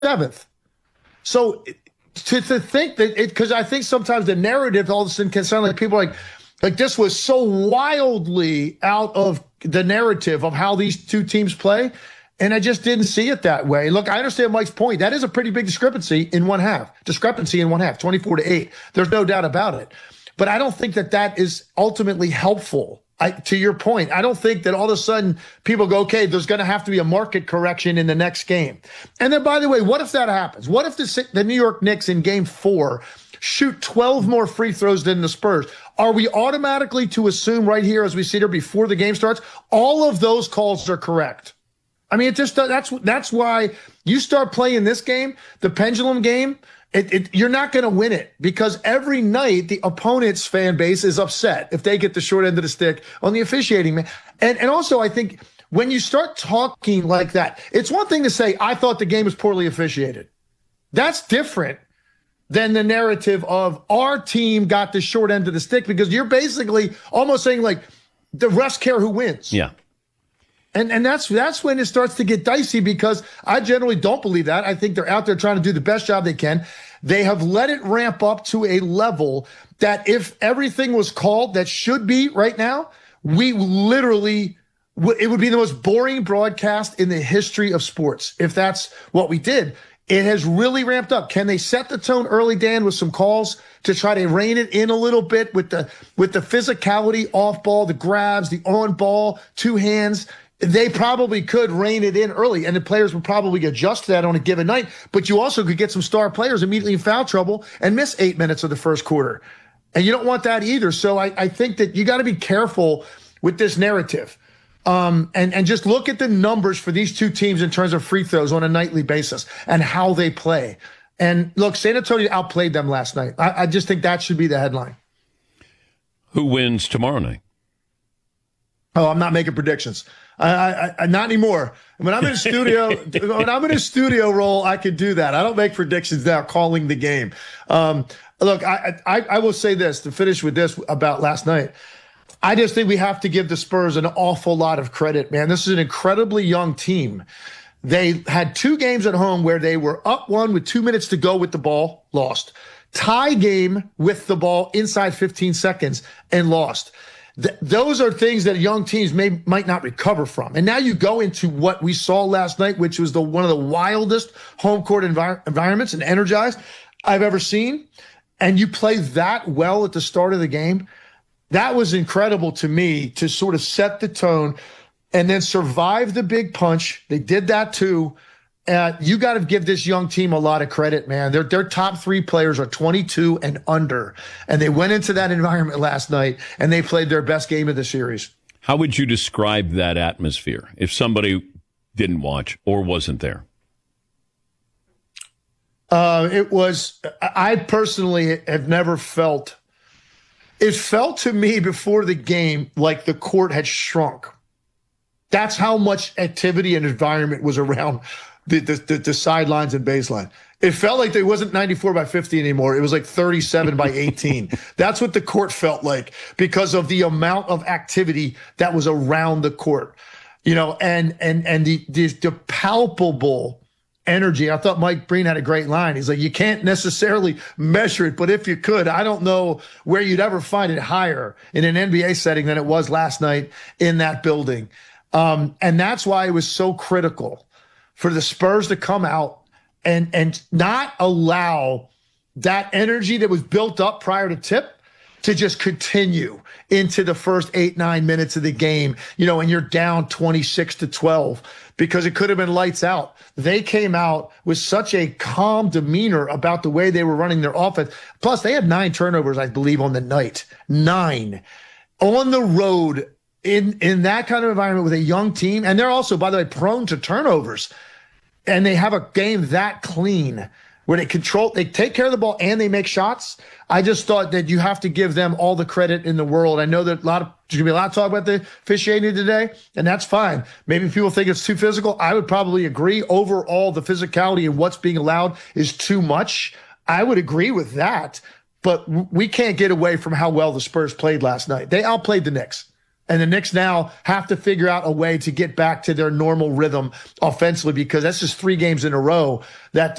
7th. So to think that because I think sometimes the narrative all of a sudden can sound like people like this was so wildly out of the narrative of how these two teams play. And I just didn't see it that way. Look, I understand Mike's point. That is a pretty big discrepancy in one half, 24-8. There's no doubt about it. But I don't think that is ultimately helpful. To your point, I don't think that all of a sudden people go, okay, there's going to have to be a market correction in the next game. And then, by the way, what if that happens? What if the New York Knicks in game 4 shoot 12 more free throws than the Spurs? Are we automatically to assume right here as we sit here before the game starts, all of those calls are correct? I mean, that's why you start playing this game, the pendulum game. You're not going to win it because every night the opponent's fan base is upset if they get the short end of the stick on the officiating, man. And also, I think when you start talking like that, it's one thing to say, I thought the game was poorly officiated. That's different than the narrative of our team got the short end of the stick, because you're basically almost saying like the refs care who wins. Yeah. And that's when it starts to get dicey, because I generally don't believe that. I think they're out there trying to do the best job they can. They have let it ramp up to a level that if everything was called that should be right now, we literally, it would be the most boring broadcast in the history of sports if that's what we did. It has really ramped up. Can they set the tone early, Dan, with some calls to try to rein it in a little bit with the physicality off ball, the grabs, the on ball, two hands? They probably could rein it in early, and the players would probably adjust to that on a given night. But you also could get some star players immediately in foul trouble and miss 8 minutes of the first quarter. And you don't want that either. So I think that you got to be careful with this narrative. And just look at the numbers for these two teams in terms of free throws on a nightly basis and how they play. And look, San Antonio outplayed them last night. I just think that should be the headline. Who wins tomorrow night? Oh, I'm not making predictions. I not anymore. When I'm in a studio role, I can do that. I don't make predictions now, calling the game. Look, I will say this to finish with this about last night. I just think we have to give the Spurs an awful lot of credit, man. This is an incredibly young team. They had 2 games at home where they were up 1 with 2 minutes to go with the ball, lost. Tie game with the ball inside 15 seconds and lost. Those are things that young teams might not recover from. And now you go into what we saw last night, which was one of the wildest home court environments and energized I've ever seen. And you play that well at the start of the game. That was incredible to me, to sort of set the tone and then survive the big punch. They did that too. You got to give this young team a lot of credit, man. Their top 3 players are 22 and under, and they went into that environment last night and they played their best game of the series. How would you describe that atmosphere if somebody didn't watch or wasn't there? I personally have never felt, it felt to me before the game like the court had shrunk. That's how much activity and environment was around the sidelines and baseline. It felt like it wasn't 94 by 50 anymore. It was like 37 by 18. That's what the court felt like because of the amount of activity that was around the court, and the palpable energy. I thought Mike Breen had a great line. He's like, you can't necessarily measure it, but if you could, I don't know where you'd ever find it higher in an NBA setting than it was last night in that building. And that's why it was so critical for the Spurs to come out and not allow that energy that was built up prior to tip to just continue into the first 8-9 minutes of the game, and you're down 26-12, because it could have been lights out. They came out with such a calm demeanor about the way they were running their offense. Plus, they had 9 turnovers, I believe, on the night. 9. On the road, in that kind of environment with a young team. And they're also, by the way, prone to turnovers. And they have a game that clean where they take care of the ball and they make shots. I just thought that you have to give them all the credit in the world. I know that there's going to be a lot of talk about the officiating today, and that's fine. Maybe people think it's too physical. I would probably agree. Overall, the physicality and what's being allowed is too much. I would agree with that. But we can't get away from how well the Spurs played last night. They outplayed the Knicks. And the Knicks now have to figure out a way to get back to their normal rhythm offensively, because that's just 3 games in a row that